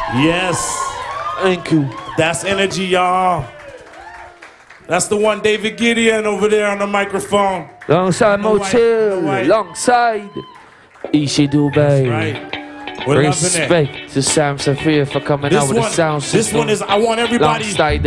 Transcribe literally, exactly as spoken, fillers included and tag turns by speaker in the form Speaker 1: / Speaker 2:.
Speaker 1: Yes.
Speaker 2: Thank you.
Speaker 1: That's energy, y'all. That's the one David Gideon over there on the microphone.
Speaker 2: Alongside Motil, alongside Ishi Dubai.
Speaker 1: Right. We're
Speaker 2: Respect to Sam Safir for coming
Speaker 1: this
Speaker 2: out with
Speaker 1: one,
Speaker 2: the sound system.
Speaker 1: This one is, I want everybody.
Speaker 2: Alongside